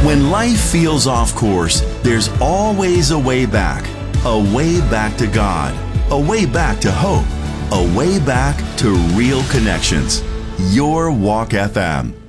When life feels off course, there's always a way back. A way back to God. A way back to hope. A way back to real connections. Your Walk FM.